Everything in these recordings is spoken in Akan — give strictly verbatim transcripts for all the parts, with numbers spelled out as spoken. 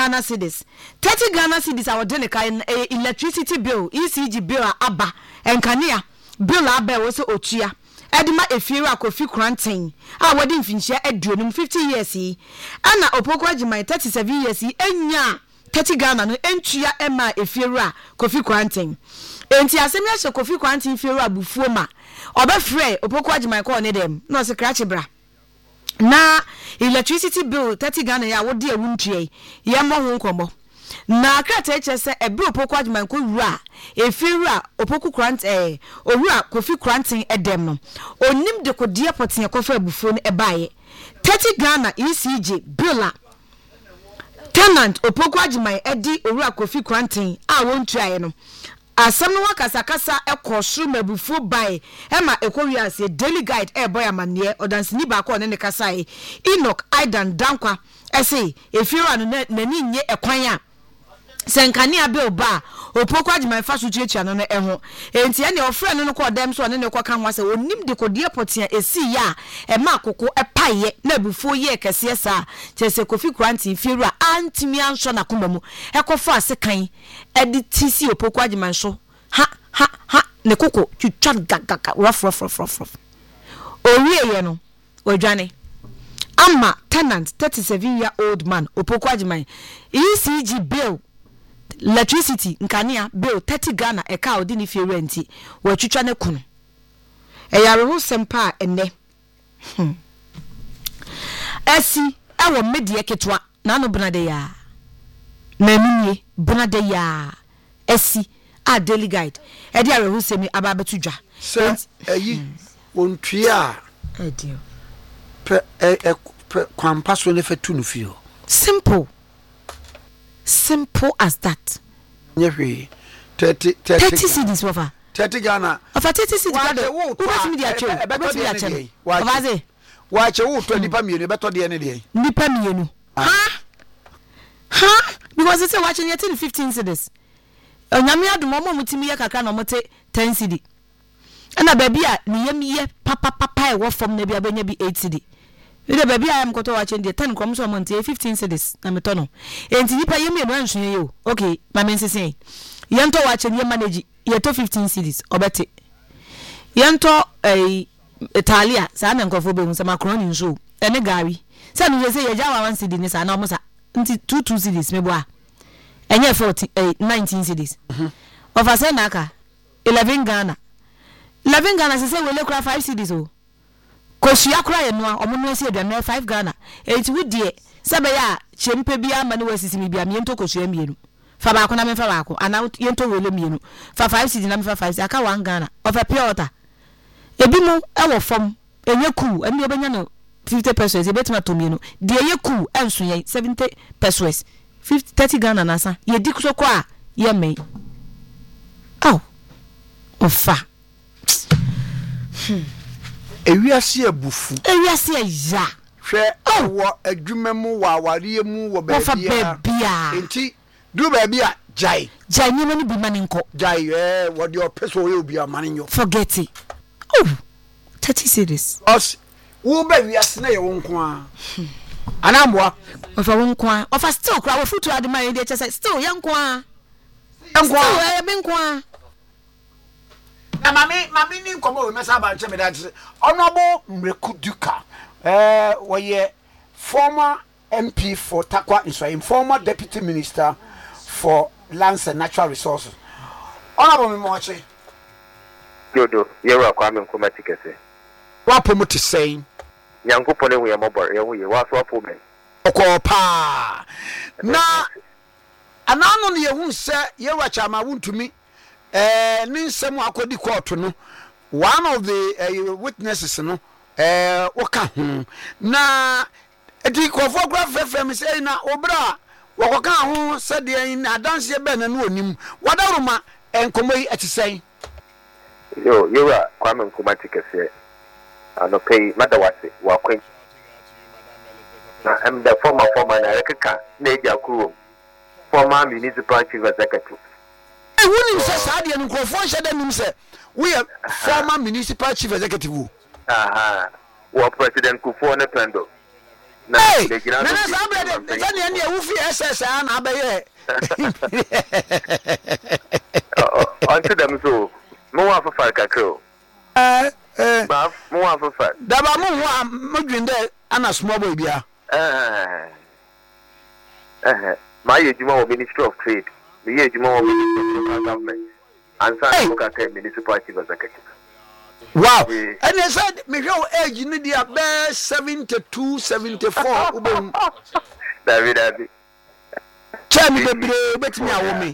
Ghana cedis thirty Ghana cedis a wode ne kan electricity bill E C G bill aba enkania bill aba wo se otua edima efiru akofi kranten a wode mfinhia aduonum fifty years yi ana opoko agiman thirty-seven years yi enya thirty Ghana no entua ema efiru a kofi kranten enti asem ya hye kofi kranten firu abufuo ma obefre opoko agiman ko ne dem no se krache bra na electricity bill thirty Ghana ya wode awuntua ye mo ho nkomo na krata eche se ebe opoko agiman ko wura efiru a opoku krant eh owura kofi kranten edem no onim de kodie poten kofa abufuo no ebaye thirty Ghana E C G bill a tenant opoku agiman edi owura kofi kranten a wontua no asam no wakasakasa ekosru mabufuo bai ema ekowia ase daily guide e boy amane odansini ba ko ne ne kasae Enoch Aidan Dankwa ese efiru anu nani nye ekwan a senkani abe oba opoko agiman fa sutuatua no no eho enti ene ofre no no ko dem so ne ne ko kan wase onim de kodie potia esi ya e ma akoko epaye na bufuo ye kese sa chese kofi kranti firu a antimi anso na komamu ekofa asekan edi tisi opoko agiman so ha ha ha ne koko twitwa gagaga rough rough rough rough owie ye no odwane ama tenant thirty-seven year old man opoko agiman E C G bill electricity nkania bill thirty Ghana e ka odi ni fi renti wa twitwa ne kunu e yare ho sempa enne hmm. Esi ewo medie ketwa na no bunade ya na nimie bunade ya esi a daily guide e di are ho semi aba betudwa se eyi wontua e dio pe e kwampa so ne fetu no fio simple simple as that. Nyewe thirty cedis wafa thirty Ghana wafa thirty cedis kada wo ba mi dia chew ba mi dia chew wafa ze wa che wo to nipa mienu beto de ne de nipa mienu ha ha because it's watching yet in fifteen cedis onyame adom omo mutimi ye kakra na mote ten cedi na ba bia ne yam ye papa papa e wo fom na bia benya bi eight cedi ide baby I am koto watching the ten come so monte fifteen cedis na metono enti nipa yem ye no anhwe yo okay ma men sese yento watching ye manage ye to fifteen cedis obete yento eh Italia sa na nkofo be hu sa macaroni nso ene gari sa no se ye jawa one cedi ni sa na omusa nti two two cedis mebo a enye forty eh nineteen cedis mhm ofa se na aka eleven Ghana eleven Ghana se se wele kura five cedis o kosia kura ye no omo no se aduane five Ghana enti wudie sebe ya chempe bia ma ne wasisi mi bia miento kosia mienu fa ba ko na me fa ba ko ana yento wele mienu fa five cedi na me fa five aka one Ghana ofa pure water ebi mu e wo fom enye ku eni obenya no fifty pesos e betima to mienu de ye ku enso ye seventy pesos fifty thirty Ghana na sa ye di so ko a ye me aw ofa hmm ewiase abufu ewiase ya hwe wo adwuma mu wa aware mu wo bebia enti du bebia jai jai ni mani bi mani nko jai eh wo de opeso we obi amane nyo forget it oh thirty cedis os wo ba wiase na ye wo nko a anamboa ofa wo nko a ofa still kra wo futu ade man de chese still ye nko a nko a ye be nko a na mami mami ni nkomo we mesa ba nche me da tse honorable Mreku Duka eh woye former M P for Takwa Nsoyim, former deputy minister for lands and natural resources. Honorable Mimoche Dodo yewa kwa me nkoma tikese wapo mu te saying yankopone wo ye mobor ye wo ye wa so wapo me okopa na anano ne ye hu se yewa chama wuntumi eh ninsem akodi court no one of the uh, witnesses no eh woka hu na edi kofo graph fm say na obra wokoka hu se de na dance be na no onim wadaruma enkomoyi atisai yo yewa kwa me nkoma tikese ano pay madawase wa kwen na am the former former na rekeka na eja kuro former municipal chief executive e woni se saade no krofo shede nim se we are former municipal chief executive aha wa president Kufuor ne pendo na de gina na sa bre de sa ne ne wufi S S A na abaye on to them so mo wa fa fa kakro eh eh ba mo wa fa fa da ba mo ho modwin de ana small boy bia eh eh my ejuma wo Ministry of Trade the ejuma wo Ministry of Local Government and sa mo ka ke municipal chief executive. Wow. And they said me show age ni dia be seventy-two seventy-four ubon David David Chami bebre betimi awo me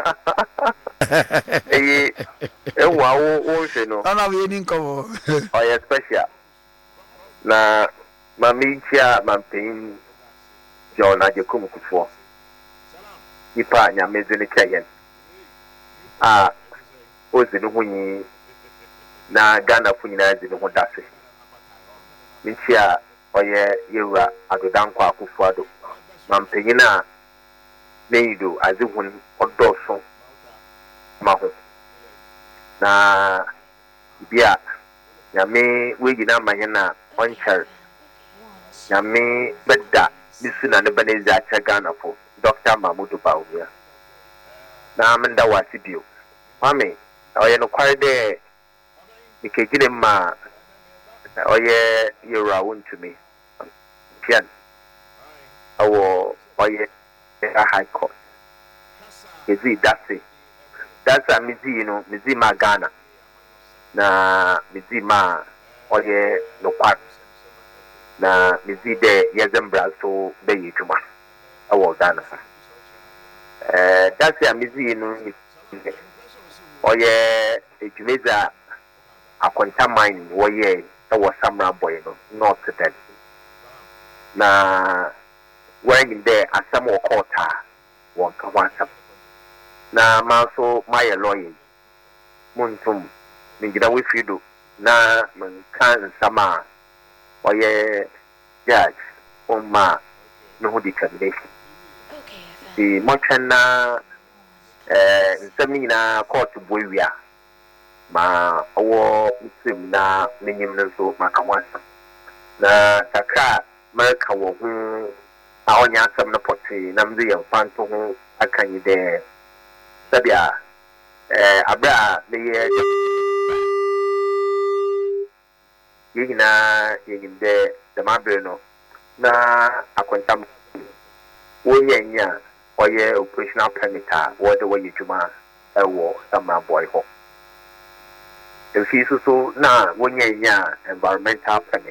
eh eh wa wo wo se no ana we ni nko oh yeah special na mami chia mampin John Ajekum Kufo ipa nya mezini chayen ah ozini hunyi na Ghana funyina zini ho dase minchia oye yewa adodankwa Akufo-Addo mampanyina neido azihun odoso maho na bia nyame wegina manyina onchar nyame bedda bisuna ne banezi acha Ghana fo Doctor Mahmoud Bawumia na amenda wasibio mame oye no kware de ikejine ma oye yura wontumi pian awo oye a high court ezi dase dasa mizi no mizi ma Ghana na mizi ma oye no kwat na mizi de yezembra so be yituma awo Ghana eh dase mizi no oye ejumeza akwanta mine woye ewo Samra boy no not dead na when there asam wo kota won ka wansam na maso my lawyer muntum ngira we fido na man kan sama oye judge on ma no determination okay the mochana eh nsamina court boywia ma owo sim na menyim nso maka wansa na takra marka wo hu a onya asam no poti na mzi yemfanto hu akanyi de sabia eh abra me ye yina yigin de de mabre no na akontam wonyanya oye operational permit a wo de wo yituma ewo Samra boy ho if you so na wonyanya environmental permit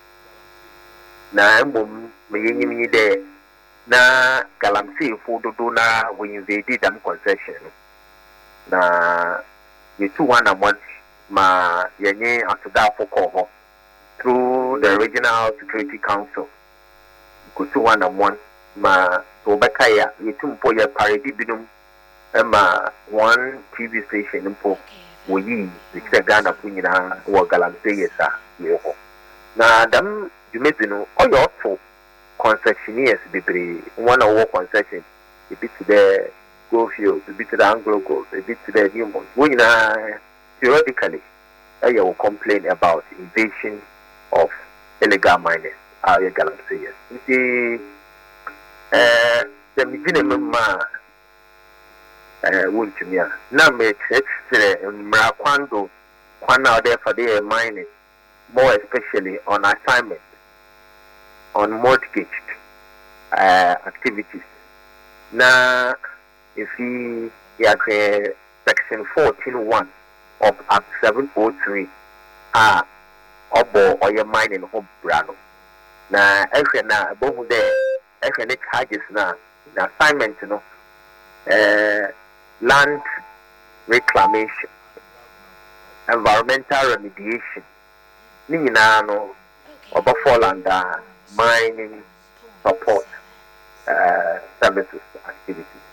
na mbom meyenyimi de na galamsey fodo do na we invade dam concession na ye two one a month ma yenye atoda foko ho through the regional security council go two one a month ma to bekaya ye tumpo ye parade binum ma one T V station mpo woyi the Ghana funyina wo galamsey yesa yeho na dam jumezi no oyo to concessionaires bebre one of concession a bit to the go field a bit to the Anglo Gold a bit to the Newmont wonyina theoretically I will complain about invasion of illegal miners our galamsey yes you see eh the beginning ma eh wontumia na me church mrakwando kwana there for the mining more especially on assignment on mortgaged uh, activities na if he he section fourteen one of act seven oh three ah obo oye mining ho brano na ehwe na bohu de ehwe ne charges na na assignment no eh land reclamation, environmental remediation, ni nyinaa no oba fall under mining support uh, services activities.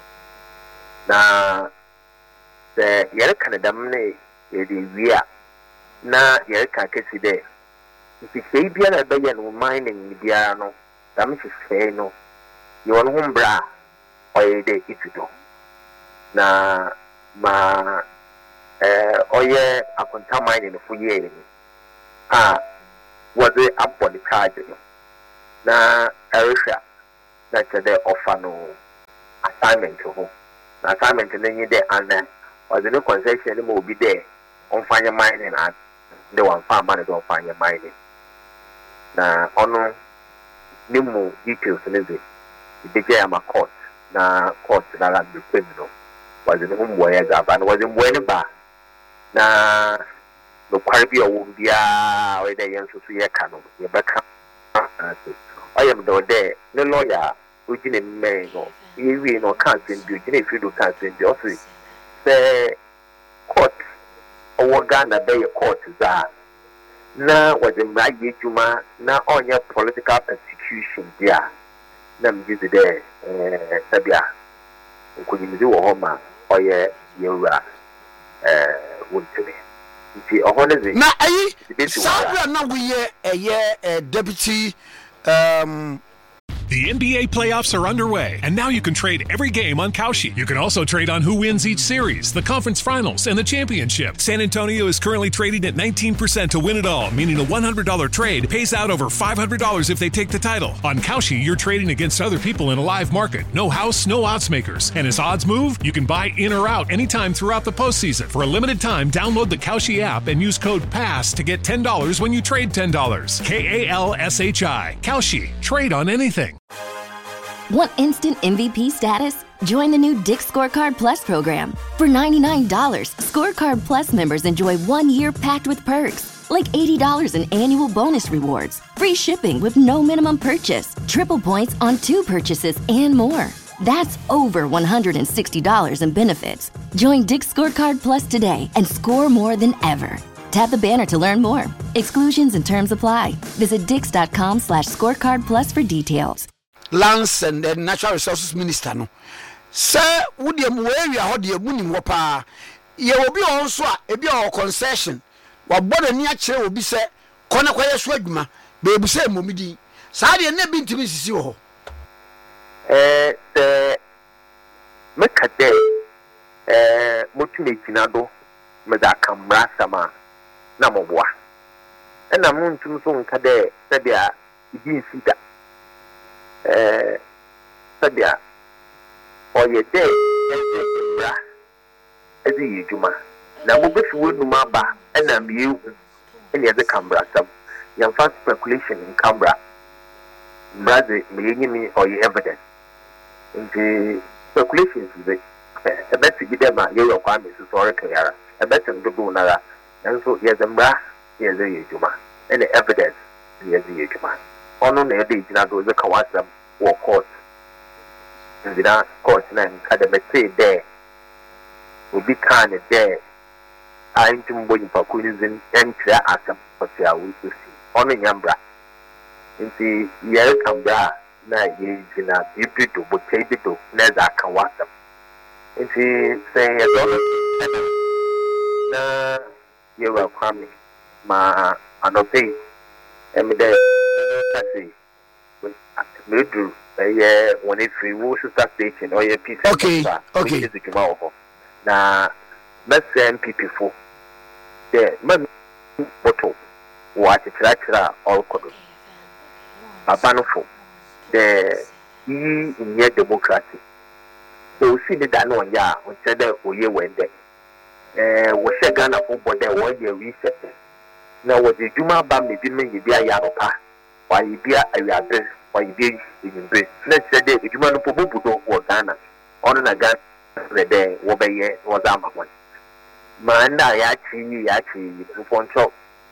Na the yere kanadam ne yedi wia na yere ka kesi de nti sei bia na be no mining bia no dam hwehwe no ye won ho mbra oyede itudo na ma eh oye akonta mining no fu ye ni ah was it up for the charge no na Arisha na chede offer no assignment ho na assignment no nyi de ana or the concession no will be there on fire mining and the one farm man don fire mining na ono nimu details ne be be je ama court na court na la be criminal was the home boy ga ba no was the boy ne ba na no kware bi o bia we dey yenso so ye ka no ye beka I am the day no lawyer we didn't me no ye we no can send you didn't if you do can send you say say court o Ghana be court za na was the right juma na onye political persecution there na mjizi de eh sabia nkonyimizi wo ho ma oye yewura eh wontumi nti ohoneze na ayi sabia na we eh deputy um The N B A playoffs are underway, and now you can trade every game on Kalshi. You can also trade on who wins each series, the conference finals, and the championship. San Antonio is currently trading at nineteen percent to win it all, meaning a one hundred dollars trade pays out over five hundred dollars if they take the title. On Kalshi, you're trading against other people in a live market. No house, no odds makers. And as odds move, you can buy in or out anytime throughout the postseason. For a limited time, download the Kalshi app and use code PASS to get ten dollars when you trade ten dollars. K A L S H I. Kalshi. Trade on anything. Want instant M V P status? Join the new Dick's Scorecard Plus program. For ninety-nine dollars, Scorecard Plus members enjoy one year packed with perks, like eighty dollars in annual bonus rewards, free shipping with no minimum purchase, triple points on two purchases, and more. That's over one hundred sixty dollars in benefits. Join Dick's Scorecard Plus today and score more than ever. Tap the banner to learn more. Exclusions and terms apply. Visit dix.com slash scorecard plus for details. Lands and the Natural Resources Minister no. Sir, would you area how the winning wapa? Ye will be also a be our concession. What bother near chair will be said, Kona Kwaya Swagma, baby say Mumidi. Sadi and never been to Missus Yoho. Eh, the Mekade, eh, Mutinado, Medakam Rasama, Namowa. And I'm going to soon Kade, said they are, you didn't see that. Eh, sabia oye de bra ezi yijuma na mo be fiwo numa ba na me ewu ene de camera sam yan fast speculation in camera brother me yimi oye evidence nti speculations is e bet bi dem a ye yo kwa me historical yara e bet ndo do nara nso ye zembra ye ze yijuma ene evidence ye ze yijuma ono na ede jina do ze kawasam wo court ndina court na academy say there obi kan there a ntimbo nipa kunizin entra asam otia wo si ono nyambra nti ye kambra na ye jina bibido botai bido na za kawasam nti say ye do na ye wa kwame ma anope emide kasi Middle, yeah, when it's free, we should start station or your piece. Okay, okay. Now, let's say M P P four. Yeah, man, bottle, watch it, right, all code. Papanofo, the E in your democracy. So, see the Dan one ya, on Cheddar or ye went there. Eh, was a gun of what there was your reset. Now, what the Juma Bam didn't make you be a yapa, while you be a yabe. Why you did in Brit? Let's say that if you want to put or Ghana on a gun, the day will be was Amma one. Man, I actually actually want to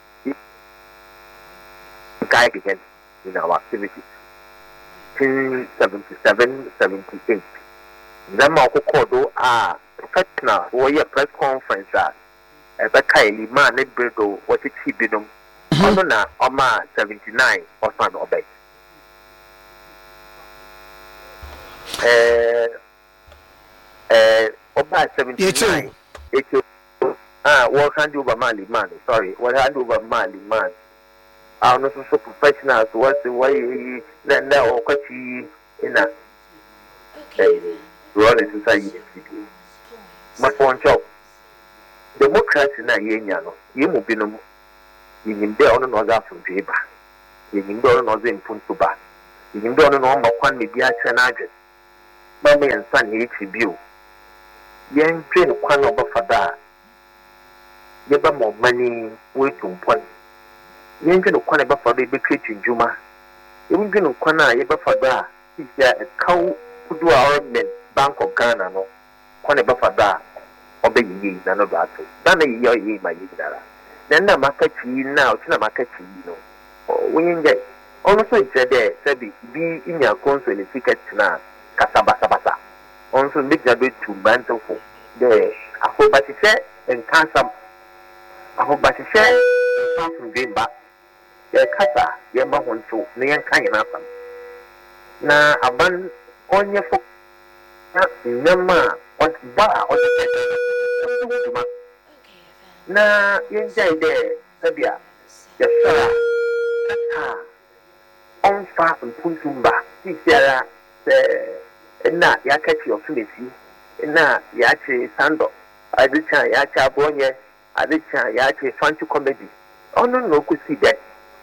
guide again in our activities. Since seventy-seven, seventy-eight. Them are called are professional or your press conference. As a Kylie man, let Bredo, what it he did on Honor Oma seventy-nine or son obey. Uh, uh, about seventy-nine. Ah, what hand over Mali man? Sorry, what hand over Mali man? I'm not so professional. So what's the way then now or Kachi in a rolling society? My phone shop. Democrats in a yeno, you move in you there on another from Jeba. You can go on other in Puntuba. yin do no no kwan me bia kyerɛ na adwe ma me nsan he echi bio yen twen kwan obafada ye ba mo mani wetu mpon yen twen kwan obafada be create njuma yen twen kwan a ye bafada ya kaw kudu a men Bank of Ghana no kwan obafada obeyi na no ba to na na yi yi ma yi dara na na makachi na o tina makachi no wonyin je ono so jede sabi bi inya console ticket na kasabasa basa on so make that to mantle de ahobatiche en kansam ahobatiche fashion game ba ye kasa ye ma honto ne yan kan na sam na aban onye fo na nyama on ba on na yen jai de sabia ya sara ha on fa mpuntumba si siara se na ya kachi ofumesi na ya che sando adicha ya cha bonye adicha ya che fancy comedy onu no kusi de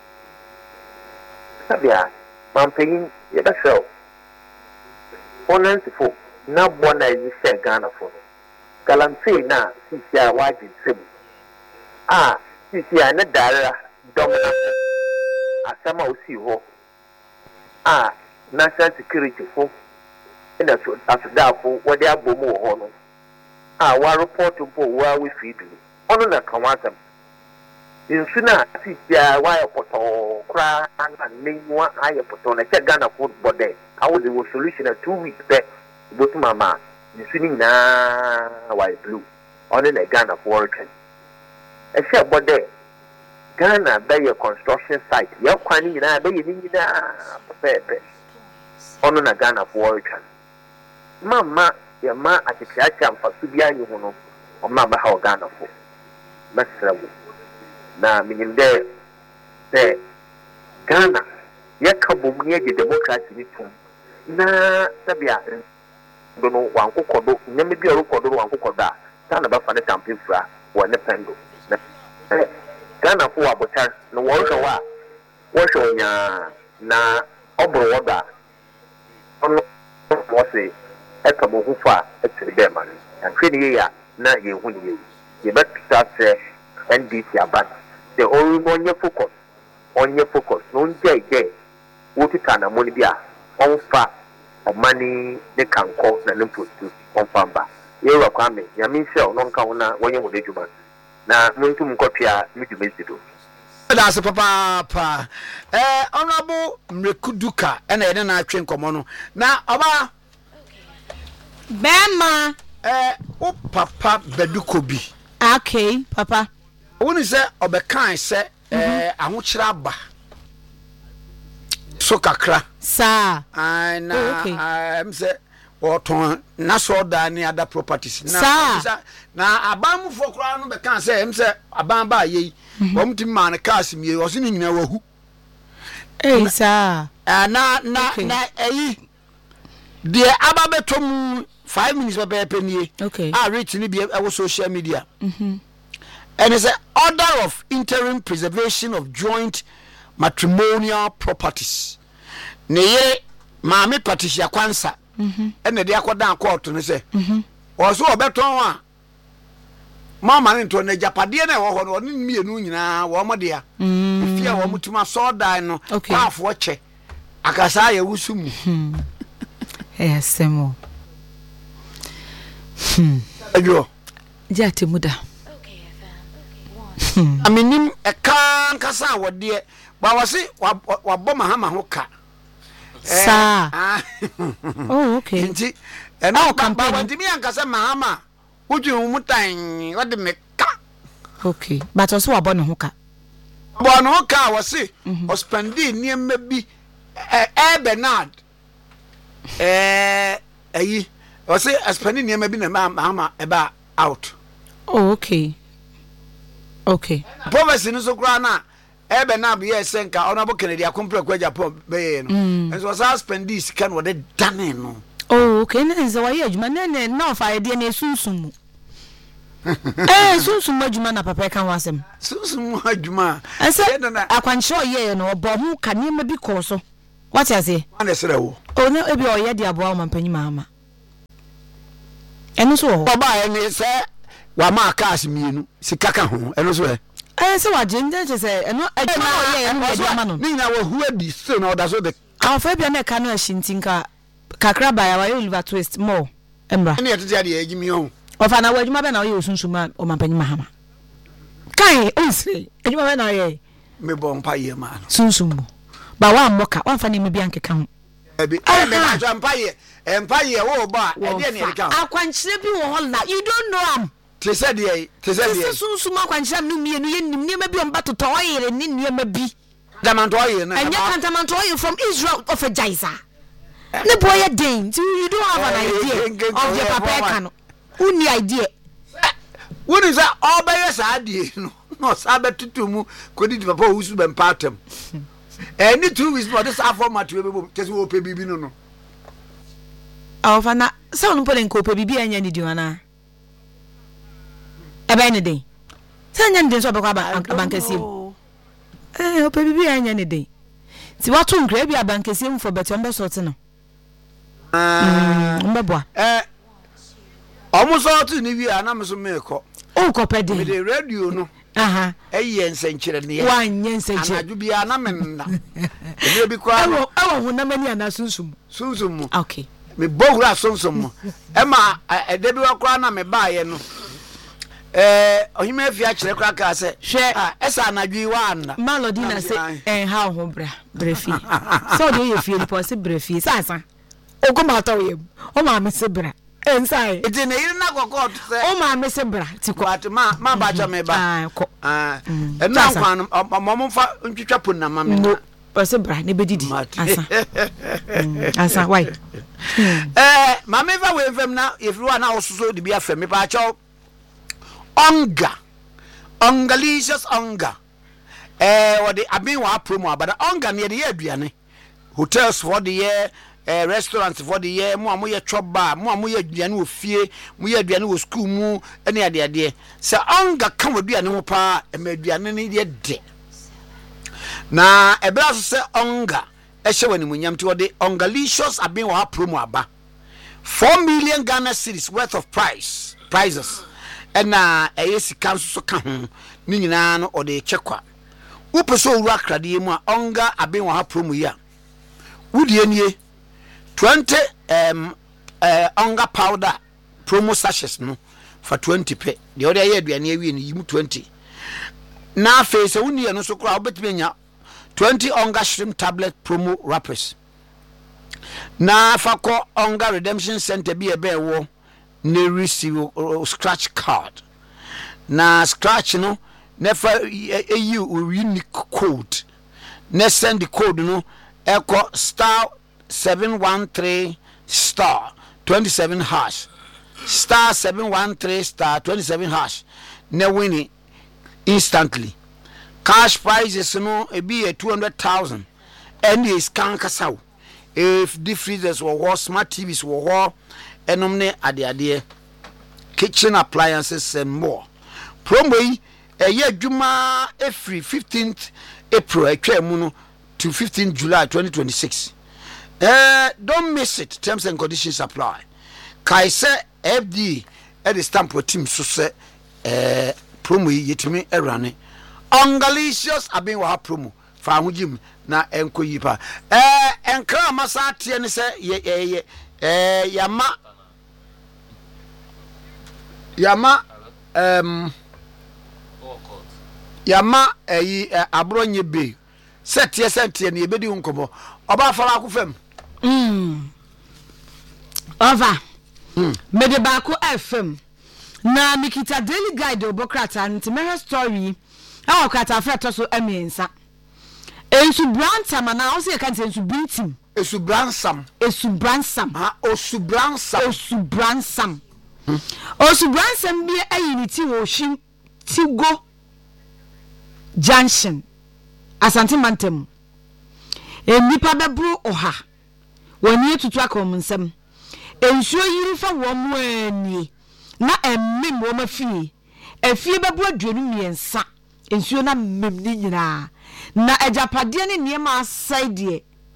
sabia mampeyin ya da show onansi fo na bona yi se Ghana fo galamse na si sia waji sebu ah sisi a ne dara domina asama osi ho ah national security fo ina so asudafo wode abomu ho no ah wa report bo wa we feed ono na kanwatam insuna sisi a wa yopoto kra na nenwa ayopoto na che Ghana football day how the solution a two weeks back both mama insuni na wa blue ono na Ghana for work a share body Ghana by your construction site. Your quani na by you pepe. Ono na Ghana for work. Mama, your ma at the Kiacham for Subia, you know, or Mama how Ghana for. Master, na meaning there, there, Ghana, Yakabum near the democracy. Na Sabia, don't know one cook or maybe a record one cook or that. Stand about for the campaign for one pendle. Ghana for abotar no wosho wa wosho nya na obro woda ono wose ekabo hufa etribe man atwini ya na ye huni ye ye better say N D C aban the only onye focus onye focus no nje je woti kana moni bia onfa omani ne kanko na nempotu onfa mba ye wa kwame ya mi se ono nka wona wonye wo dejuma na muntu mkopia midumesido that's papa pa eh honorable Mrekuduka ena ene na atwe nkomo no na oba bema eh o papa Bedukobi okay papa woni se obekan se eh ahokyira aba so kakra sa ana am se oton na so da ni other properties na na abamu fokra no be kan say em say aban ba ye bom tim man cars mi o se ni nyina wahu eh sa na na na eyi de aba betom five minutes ba be penie okay ah reach ni bi e social media mhm and it's an order of interim preservation of joint matrimonial properties neye maame Patricia Kwansa mhm ene de akoda court no se mhm oso obeton a mama ne to na japade na wo ho no ne mienu nyina wo mo de a fia wo mutuma so dan no afo che akasa ya wusum eh semo hmm ajo jate muda aminim e kan kasa wo de ba wose wa bo mahama ho ka sa oh okay nti ena kampa wanti mi ankasa mahama wujun mutan wade meka okay but also wabo ne ho ka bo no ka wose o spendi niemma bi eh Bernard eh ayi wose spendi niemma bi na mahama eba out oh okay okay promise ni so kra na ebe na be yesenka honorable Kennedy akompre kwa Japan be no enso was spend this can what they done no oh okay na nze wa ye adwuma na na na fa ide na sunsun eh sunsun adwuma na papa kan wasem sunsun adwuma ense akwanche oye no obo hu kanema bi ko so What you say? Ane sere wo. Oh no, ebi o ye di aboa ma panyi mama. Eno so ho. Oba ene se wa ma cars mienu sika ka ho. Eno so e. Eh se wa je nje se eno adwuma o ye eno de ama no. Ni na wa hu adi still na oda so de. Afa bia na ka no ahintинka kakra ba ya wa ye Oliver Twist more. Embra. Ene yetete ade agimi ho. Ofa na wa adwuma be na o ye osunsuma o ma panyi mama. Kai o se adwuma be na ye. Me bo mpa ye ma no. Sunsumu. Ba wa mmoka wa fa ne me bia nkeka ho. Ebi eh me na jwa mpa ye. Mpa ye wo ba e de ne erika. Akwankyere bi wo ho na you don't know am. Te se de te se de. Sunsumu akwankyere no mienu ye nim ne ma bi omba totɔ oyere ne ne ma bi. Damanto oye na. Anya kantamanto oye from Israel of a Jaisa. Ne boy ye den. You don't have an idea of your papa kan. Uni idea. Woni sa obeye sa adie no. No sa betutu mu kodi di papa usu be mpatem. Eh ni two weeks for this format we be just wo pe bibi no no. Afa na sa onu pole nko pe bibi anya ni di wana. Ebe ni den. Sa anya ni den so be kwa abankasim. Eh o pe bibi anya ni den. Ti watu nkra bi abankasim for better mbe sort no. Ah, mbeboa. Eh omo sort ni wi ana me so me ko. O ko pe den. Me de radio no. Aha. Eye nsenkyere ne ya. Wan nsenkyere. Anaju bia na menna. Ebe bi kwa. Ewo ewo hunamani ana sunsum. Sunsum. Okay. Me bohura sunsum. E ma ede bi wakra na me baaye no. Eh ohima afia kyere kra ka se. Hwe ah esa anaju wa anda. Melody na se en ha ho bra. Brefi. So de ye fie po se brefi. Sasa. Ogoma tawo o ma me se bra. Ensai iti ne yiri na kokot se o ma me se bra ti ko at ma ma ba cha me ba ah ko ah ena kwan mo fa ntwitwa pon na ma me no o se bra ne bedidi asa asa why eh ma me fa we fam na if you na osuso de bia fam me ba cha onga ongalicious onga eh what the abin wa promo abada onga ne de ye aduane hotels for the year eh restaurants for the year mo amoye choba mo amoye aduane wo fie mo ye aduane wo school mu ene ade ade se onga kan waduane ho pa e ma aduane ne de de na e bra so se onga e hye wani munyam ti wode ongalicious abin wa promo aba four million Ghana cedis worth of price prizes ena e yesika so ka ho ni nyina no ode chekwa wo peso owura akrade mu a onga abin wa promo ya wudie nie twenty um uh, onga powder promo sachets no for twenty pe the other year aduane awie ni yimu twenty na face woni no so kra obetime nya twenty onga shrimp tablet promo wrappers na fako onga redemption center bi ebe wo ne receive uh, scratch card na scratch no never a you unique code na send the code no echo star seven one three star twenty-seven hash star seven one three star twenty-seven hash na win instantly cash prizes no e be two hundred thousand and is can kasaw if the freezers were smart T Vs were enom ne ade ade kitchen appliances and more promo yi e ye adwuma every fifteenth April atwa mu no to fifteenth July twenty twenty-six. Uh, don't miss it. Terms and conditions apply. Kaise F D at the stamp with team so say uh promo yetimi erane. Ongalicious abin wa promo fa hujim na enko yipa. Eh enkra masa tie ne say ye ye eh yama yama um yama eh abronye be set ye set ye ne bedi nkomo oba fara akufam. Mm. Over. Mm. Mede baako F M. Na mikita daily guide obokrata ntimere story. Awo krata afreto so emiensa. Ensu bransam na o se kan ensu bintim. Esu bransam. Esu bransam. Ha osu bransam. Osu bransam. Hmm. Osu bransam bi ayiniti wo him Tigo Junction. Asante Mantem. Enipa bebru oha. Wani tutu akom nsem ensuo yiri fa wo mo ani na emmem wo mafie afie bebu aduonu miensa ensuo na mem ni nyina na ajapade ne niema asai de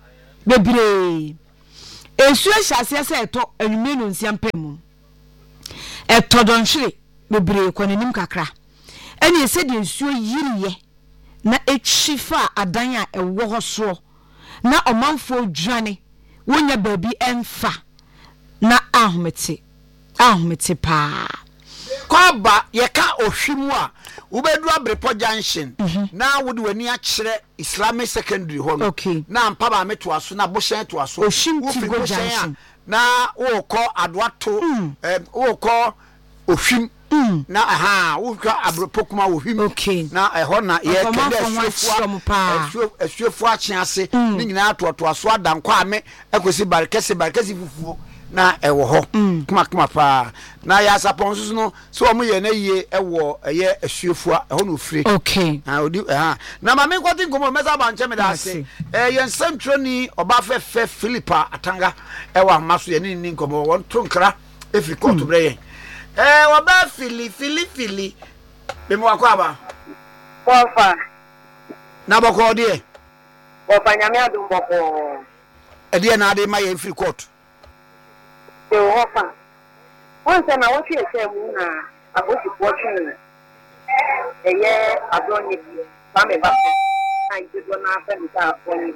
bebre esu ehase se eto anwume no nsia mpam eto donhwere bebre kwanenim kakra ene ese de esu yiriye na etwifa adan a ewo hoso na omanfo dwane wonya baabi emfa na ahomete ahomete pa kwaba yeka ohwimu a ubedu abrepo junction na wodi wani a kire Islamic secondary hall okay. na mpaba meto aso na boshen to aso Oshim go junction na wo ko adwato eh wo ko ohwim mm. na aha wo kwa abrepo kuma ohwim okay. na eho na ye kede asuefo asuefo achiase ni nyina to to aso adankwa ame ekosi barkese barkese fufuo na ewo ho kuma kuma pa na ya sapon no so omo ye na ye ewo eye asuefua eho no fire okay ah odi ah na ma me kwoti nkomo meza ba nche me da ase eh ye nsentro oba fe fe Philippa Atanga ewo amaso ye ni ni nkomo won to nkra efi court bre ye eh oba fili fili fili be mo akwa ba Pofa na boko de Pofa nyame adum boko e de na ade ma ye free court the offer. Once and I want you to say, I was watching a year abroad. Family back. I did one after without one.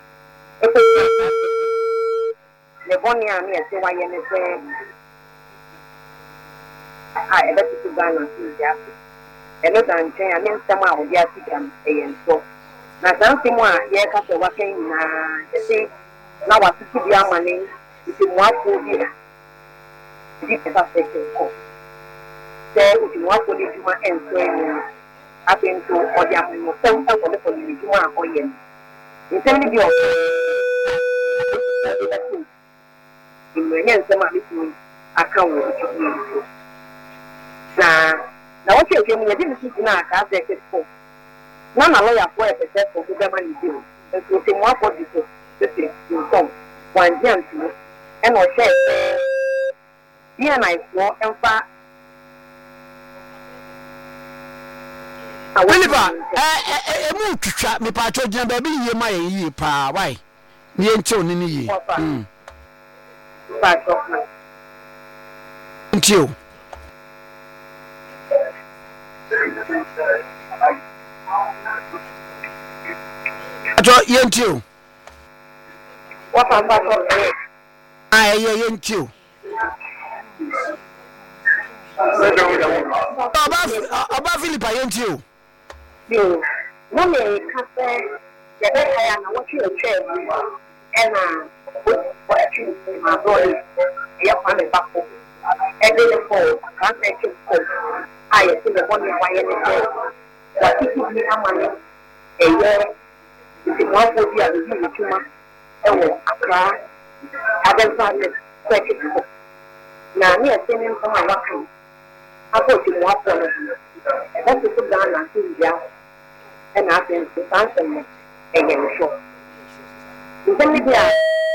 The bonny army, I say, why you say, I let you go and see that. And not unchain, I mean, someone will get to them, and so. Now, something more, yeah, because of what came in, I say, now I see the money. If you want to be this is a second call. Say, if you want to live you and so happen to or the apple, some of the police you are or yen. You tell me your in my hands, some of it account with you. Now, now what you came in, I didn't see now, I have the call. None of lawyer for a percent for the money due. And so, say, more for this, this is in some one young and or share. Yeah, and I saw and far. Philippa, eh eh mu twitwa me pa cho gina ba bi ye ma ye yi pa why ye nche oni ni yi mm pa cho na nche o ato ye nche o wa pa pa cho ah ye ye nche o Oba Oba Philippa ye nche o yo no me cafe ya be haya na what you share and what you my boy ya kwa me back e dey for can take it for I see the one why you say what you be amani e ye ti mo fo bi a bi ni tuma e wo akra adenfa the take it for na me say me from my work apo ti mo apo no e ba ti da na ti ya and I think the answer is again sure. You can be there.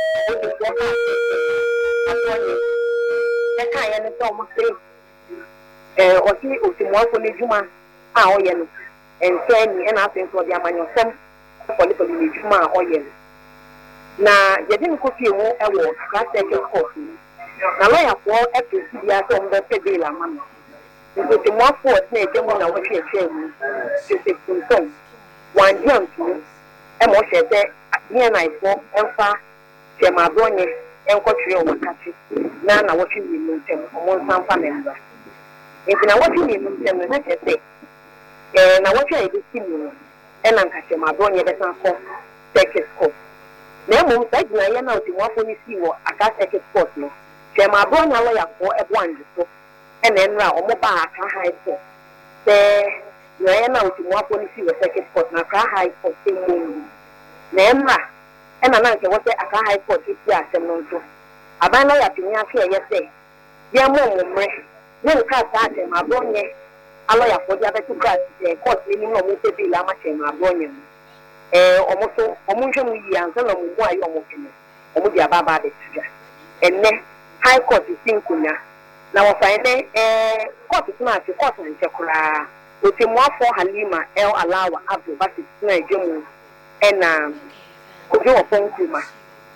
I can't understand eh o ti o ti mo fo le juma a o ye no en so ni and I think so dia manyo sem for le le juma o ye na ye din ko fie wo e wo class second course na lawyer for e pe si dia so mbe pe de la mama so ti mo fo na e jemo na wo hwe hwe mu se se kun one jump to e mo she say here na ifo emfa che ma bronye enko twe o makachi na na wo twe ni ntem mo nsamfa member if na wo twe ni ntem na che say eh na wo twe e bi ni e na nka che ma bronye be san ko second course na mo sa gina ye na o ti mo fo ni si wo aka second course no che ma bronye lo ya ko e bo ande so e na enra o mo ba aka high court se na na uti mo policy we second court na ka high court thing na emma e na na nke wo se aka high court ti asem no nso aban na ya pinya afi ye se ye mo mo mre ne nka ta ate ma bronye alo ya fodi abetu gas e court ni no mo se bi la ma che ma bronye eh omo so omo nhwe mu yi anza na mo mu ayo omo kene omo di ababa de tuja enne high court tin kunya na wo fa ene eh court tuma ati court nche kura oti mo afọ Halima El Alawa Abdul Basit na ejemu ena ojo opon kuma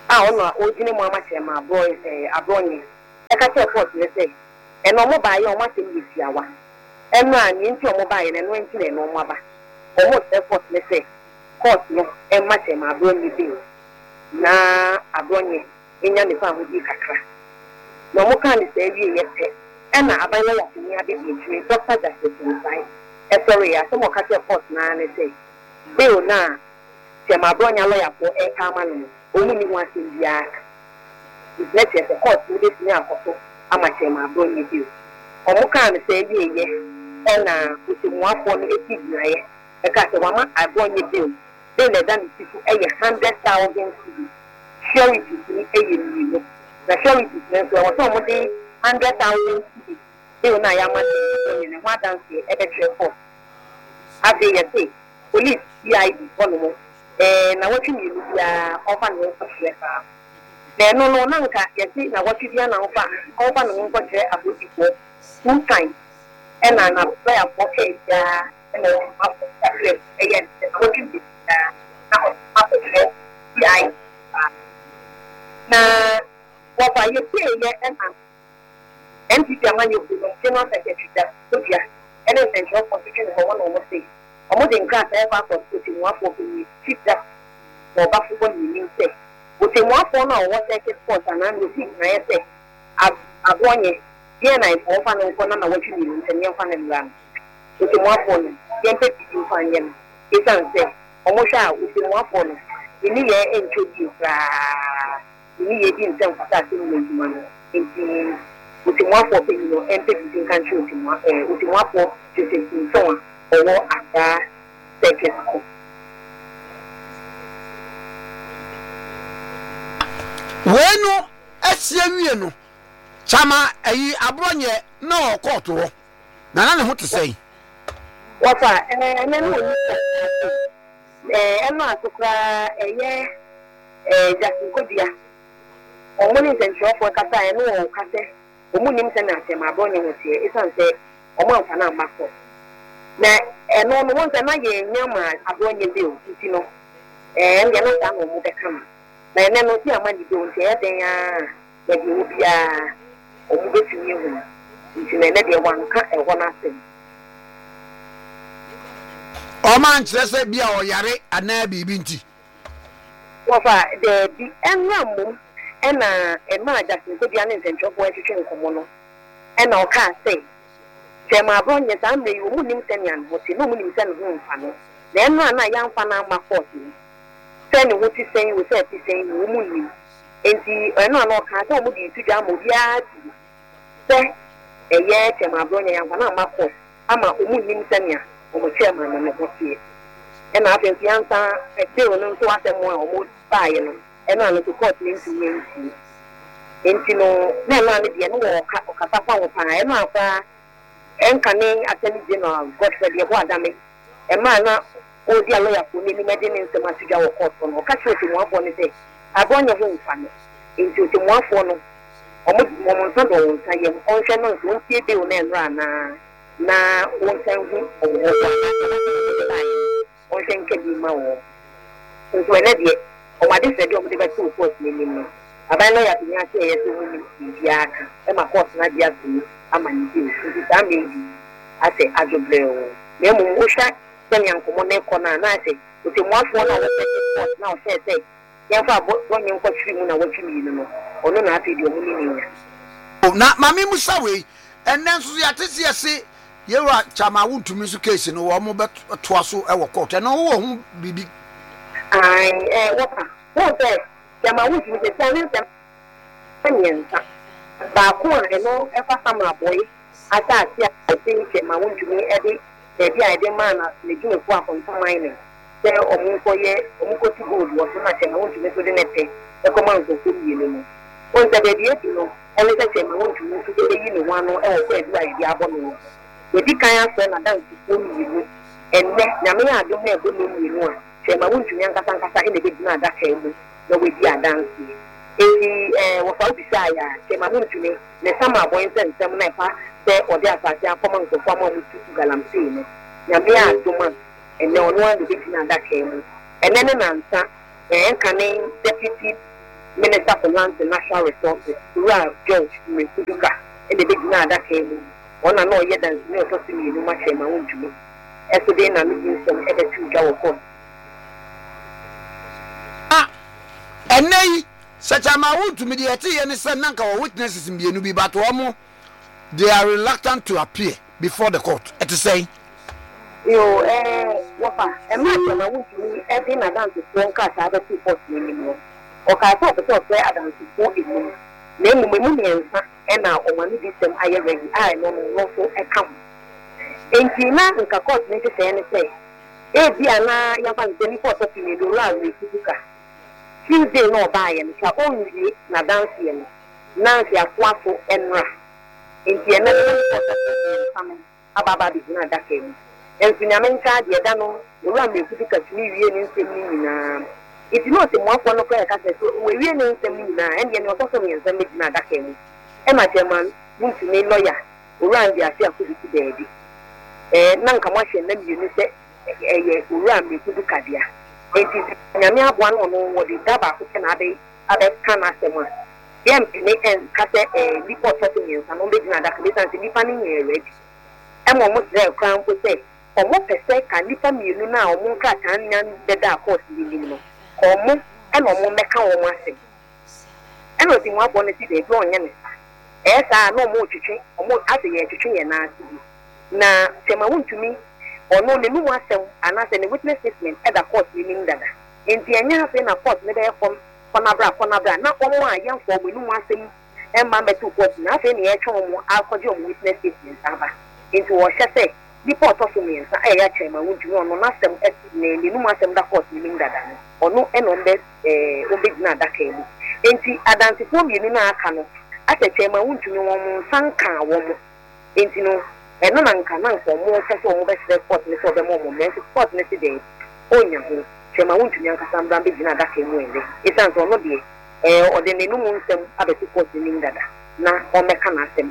a ono ojine mu amache ma boy eh abronye e ka che port ne say e no mo ba ye o ma tem yesiawa eno anyi nti o mo ba ye ne no nti ne no mo aba o mo se port ne say court no e mache ma abronye bi na abronye enya ne fa hodi kakra no mo kan se wi ye pe e na abayo ya tini ade bi tiri doctor justice inside e sorry ya so mo ka che port na ne say bill na che ma abronye lawyer for e ka ma no omu ni wa se bia let us court we dey ni akoso amache ma abronye bi o mo kan se wi ye e na utimu afọ no eti na ye e ka se wa ma abronye bi they let them people a hundred thousand surety ni a year ni na surety na so wa so mo dey hundred thousand they na ya ma ni ne wa dance e be trefo ade ye say police C I D follow eh na what you ya ofa no ko treka na no no na nka ye say na what you dia na ofa ofa no ko tre aboti ko two time e na na prayer for e ya e na after e ye na what you na after I na what I say ye and M P amani ko general secretary da so dia any central constitution for one almost say almost in class e fa for to one for the chief that for basketball ni say o te one for na o say sport and na no see na say abonye dia na ifo fa no ko na na wachi ni ntenye fa na lura o te one for no dia pe ti fa nyem e san say omo sha o te one for no ni ye introduce ra ni ye di ntem fata se ni nduma no enti o te one for pe no empe ti kan chu ti mo eh o te one for ti ti so owo aka second ko wenu asie wie no chama ayi abronye na o court wo na na ne ho te sei wafa eh ene no eh eno asukra eye eh Jackson Kodia omuni ntensho for kata eno o kase omuni mse na ase ma abronye ho tie isan se omo amfa na makọ na eno no won se na ye nyama abronye bi o nti no eh nge na sa no mu de kama na ene no ti amani bi o nti e den ya de bi obia omu betumi hu nti na ene de wanka e ho na asem o man chese bia o yare ana bibi nti wafa de bi enramu ena ema Jackson Kodia ne ntentwofo etwetwe nkomo no ena o ka say tema abronye sa mre yu mu nim tenian hoti no mu nim sen ho mfa no na enra na ya mfa na ma court ni sen wo ti sen wo se ti sen wo mu nim enti ena na o ka say mu di tudwa mo bia ti se eye tema abronye ya mfa na ma court ama o mu nim tenian o mo chairman na mo tie ena afi yansa e te o no so asemo a o mo bae no ena no to court ni nti nti enti no na na ne de no wo ka o kata kwa wo pa ena afa enkane atani je no Godfrey de bo adame e ma na o dia lawyer ko ni mede ne nsema tudwa wo court no ka che o mo afọ ne se abonye ho nfa no enti o mo afọ no o mo mo nsa do nsa ye o hwe no so ntie de o na enra na na o nsan hu o wo o hwe nke bi ma wo so ene de o ma de se de o de be to court ni ni no aban lawyer bi nya che ye so ni bi aka e ma court na dia tu amani bi nti ta me bi ase ajoble o me mu o hwa se nyan komo na ko na na ase o te mo afo na wo court na o se se yan fa bo nyi nko twiri mu na wo twiri ni no ono na ate de o mu ni ni na mami musa we enen so ya tese ase yewa chama wuntumi so case no wo mo beto aso e wo court no wo hu bibi ai eh wopa wo se chama wuntumi se tani se nyensa ba ko eno e fa sama boy ata ati ati chama wuntumi e de e bi ai de mana le june ko akonta mine se omu ko ye omu ko ti gold wo so na chama wuntumi so de nete e ko man ko ko yi le mo won se de die ti no ele se chama wuntumi so de yi ni wano e wo ko e bi ai di abo no edi kan aso na dan ti ko yi ni enne nyame ya ado na e bo no yi no a chama wuntumi ankasa ankasa e de bi na da ka emu na we di adansi ezi eh wo fa bisa ya chama wuntumi ne sama boy nsem nsem na pa se odi asase akoma nko kwa ma mutu galamse no nyame ya ado ma enne ono an de bi na da ka emu enne ne nansa eh kan deputy Minister for Lands and Natural Resources, Rural George Mekuduka, and the big Nada came. One and all yet than no possibly no much in my own to me. As today, I'm looking some other two go. Ah, and nay, such a man to mediate any son or witnesses in the Nubi Batuamo, they are reluctant to appear before the court. At the same. Yo, eh, Wapa, and my son, I want to me every Madame to phone card other two forty minutes. Or I thought the top where Adam to phone it. Name me money and now on one of these I already I know no so a come. In Tina, and Kakos make a say anything. Eh, Diana, Yaman, the report of me, the round with Kuka. Tuesday no buy and shall only Nadansian, Nancy Aquato and Ra. In Tiana, coming about the Nadake. And Finamanka, the Adano, the run with Kuka to me, in Semina. It's not a more one of the cases, we really in Semina, and then also means a midnight Dake. Emma German, wants to make lawyer, who ran the affair to the baby. Eh, Nankawashi and then you say, a ram with Kukadia. It is Yamia one on what the Daba who can add a Kana Sema. Yam and Cate a report of news and only Nadak and depending area. And almost there, Crown would say. Or what per se can differ me now, Monka and the dark horse living, or more and or Mecca or Massing. And what in one bonnet is a drawing in it. As I no more to change, or more as a year to change and ask you. Now, Sema to me, or no, the new one, and as a witness statement at the court living that. In the Anya in a court, never from Fonabra, Fonabra, not all my young for we know one and Mamma two courts, nothing yet home, alcohol witness statement, into what she say. The port of me, I actually would you know, not some name, the Numasam da court living that, or no, and on this, a big nada came. And see, I dance it from you in our canoe. I said, Chema, won't you know, Sanka woman, and you know, and no man can answer more casual best sportness of the moment, sportness today. Oh, yeah, Chema, won't you know, Cassandra big nada came away. It sounds on the day, or the new moon, some other two courts living that, now, or mechanism.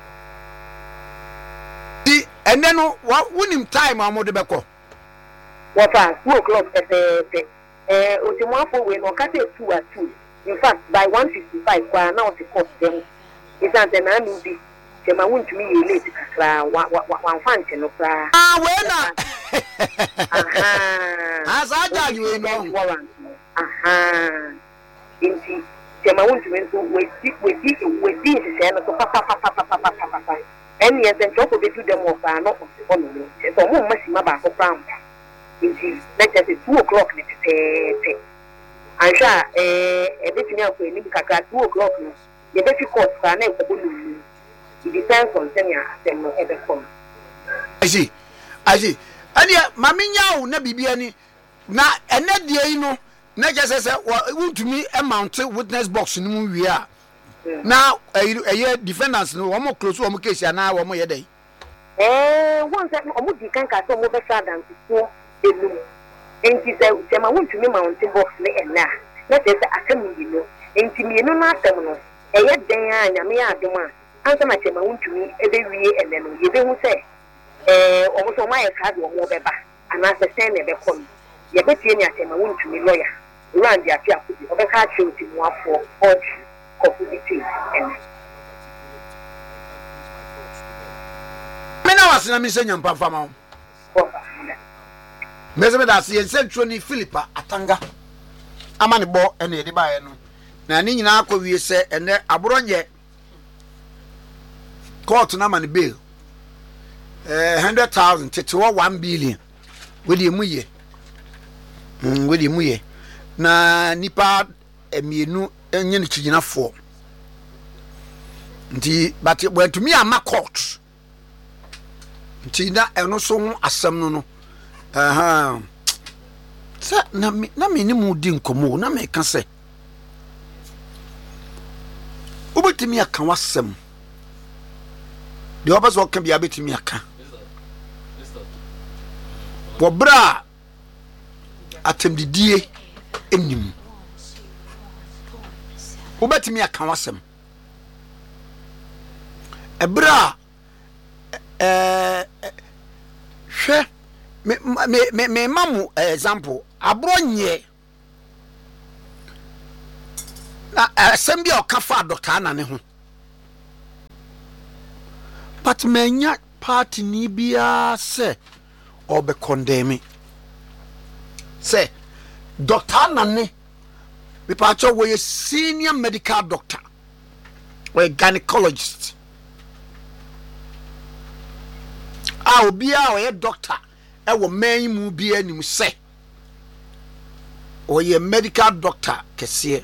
And then what winning time I'm the Beko? What are two o'clock at the Otimapo when or cut it two at two. In fact, by one fifty five, why now the cost them. It's not an annuity. They won't to me late one function of ah, well, as I tell you, warrant. Aha. Indeed, they won't to win with this with this and papa. And yes, and talk with them of our not of the following. So, more must about for crown. Indeed, let us at two o'clock next day. I'm sure a bit now for a two o'clock. The best course for an balloon. It depends on Senya and no other form. I see, I see. And yet, Mamma, no be any. Now, and that day, you know, not just as well, to me, a mounted witness box in whom we are. Now, a year defendants no one more close to one case and now one more day. Eh, once I can cast over the than to school, the room. And she said, I want to be mountain box and now. Let us accompany you. And to me, no matter, a yet day, and me, I do. Answer my chema want to me every year and then you don't say, eh, almost on my card or more better, and as a send a come. You bet you any chema want to me lawyer. Run the affair to the other card show to more for urge. Community and Mena was na misenya mpamfa ma. Mezeme da se yensetro ni Philippa Atanga. Amane bo ene de bae no. Na ni nyina akọwie se ene aboronye court na man bail. Eh one hundred thousand to one billion. Wedi emu ye. Mm wedi emu ye. Na nipa emienu enye ni chiginafo. Nti but when to me ama court. Nti na eno so ho asem no no. Aha. Sa na me na me ni mu di nkomo na me ka se. Obetimi aka wasem. De obaso ka bia betimi aka. Wo bra atemdidie enim. Obetimi aka wasem. Ebra eh hwe me me me mamu example abronye asɛm bi a ɔka fa Doctor Anane ho but manya party ni bia sɛ ɔbɛ condemn sɛ Doctor Anane Mipacho was a senior medical doctor or a gynecologist. I will be a doctor. I will make you be any say. Or a medical doctor, Kessie.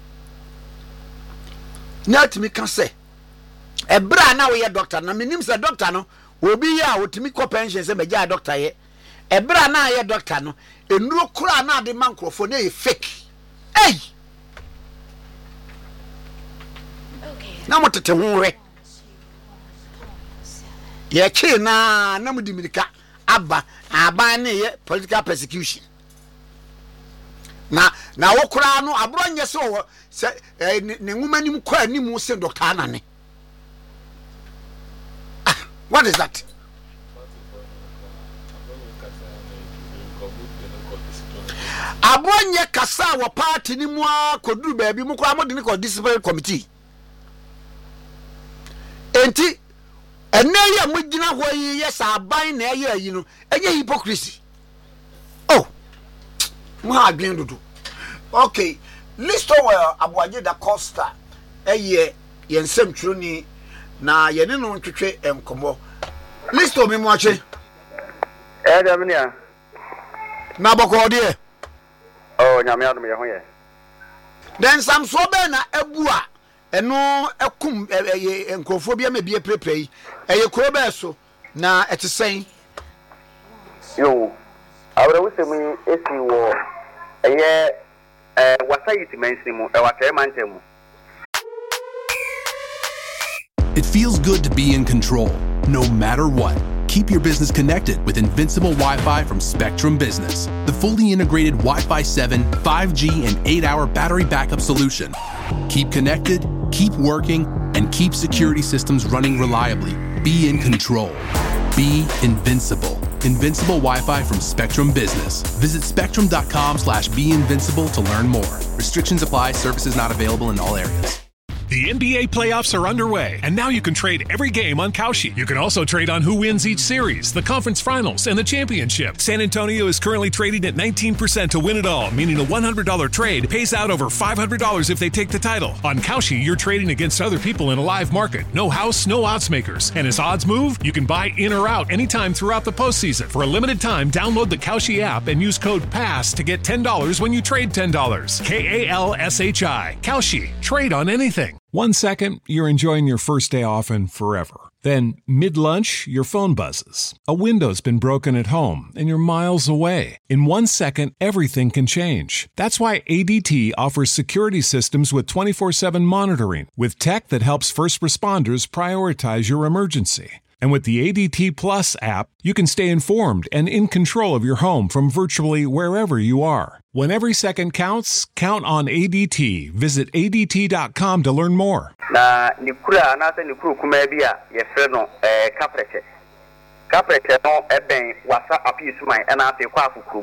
Not me can say. A bra now we a doctor. Na name's a doctor no. Will be here with me co pensions and a doctor ye. A bra now a doctor no. A no cry now the man for a fake. Hey! Na mo tete ho re. Ye che na na mo dimirika aba aba na ye political persecution. Na na wo kura no abro nye se se ne nwuma nim kwa nim se Doctor Anane. Ah, what is that? Abonye kasa wo party ni mu akoduru ba bi mu kwa mo de ne ko discipline committee. Enti ene ya mo gina ho yi yes aban na ye yi no enye hypocrisy. Oh. Mo ha adwen dodo. Okay, listo well Abuaje da Costa eye ye nsem twiro ni na ye ne no ntwetwe enkomo. Listo me mo ache. Eh da mnia. Na boko de. Oh, nyame adom ye ho ye. Den sam so be na ebu a eno ekum enkrofo bia me bia preprei eye kro be so na etesen yo awre wo semi esi wo eye eh wasayiti mensimu e watere mantemu. It feels good to be in control no matter what. Keep your business connected with Invincible Wi-Fi from Spectrum Business, the fully integrated Wi-Fi seven, five G, and eight hour battery backup solution. Keep connected, keep working, and keep security systems running reliably. Be in control. Be invincible. Invincible Wi-Fi from Spectrum Business. Visit spectrum.com slash be invincible to learn more. Restrictions apply. Services not available in all areas. The N B A playoffs are underway, and now you can trade every game on Kalshi. You can also trade on who wins each series, the conference finals, and the championship. San Antonio is currently trading at nineteen percent to win it all, meaning a one hundred dollars trade pays out over five hundred dollars if they take the title. On Kalshi, you're trading against other people in a live market. No house, no odds makers. And as odds move, you can buy in or out anytime throughout the postseason. For a limited time, download the Kalshi app and use code PASS to get ten dollars when you trade ten dollars. K A L S H I. Kalshi. Trade on anything. One second, you're enjoying your first day off and forever. Then, mid-lunch, your phone buzzes. A window's been broken at home, and you're miles away. In one second, everything can change. That's why A D T offers security systems with twenty-four seven monitoring, with tech that helps first responders prioritize your emergency. And with the A D T Plus app, you can stay informed and in control of your home from virtually wherever you are. When every second counts, count on A D T. Visit A D T dot com to learn more. Na nikura na se nikuru kuma bia ye fre no eh kapreche. Kapreche no eben wasa apisumai na ate kwa afukrum.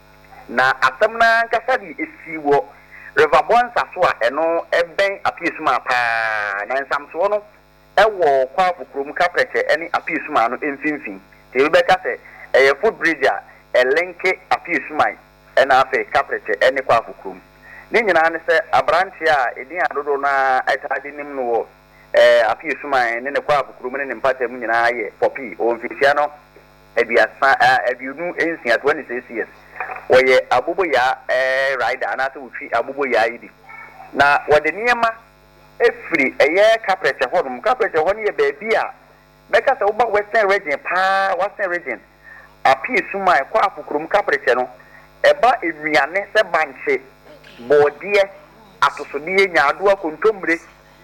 Na asem na nkasa di esiwo River Bonsa so a eno eben apisuma pa na nsamso no ewo kwa afukrum kapreche eni apisuma no emfimfin. Te be ka se eh foot bridge a elenke apisumai na afe kapreche eni kwa afukrum. Ni nyina ne se abranche a edin adodo na etade nim no wo eh afi suma ne ne kwa abukuru ne ne mpata mu nyina ye popi o mfisia no ebiasa ebiunu ensia twenty-six years oye abubo ya eh rider na se wutwi abubo ya yidi na wode niema efiri eye kapreche hodum kapreche ho ne ye baabi a meka se uba western region pa western region afi suma kwa abukuru kapreche no eba enuane se banche bodie atosodie nyaado akontombre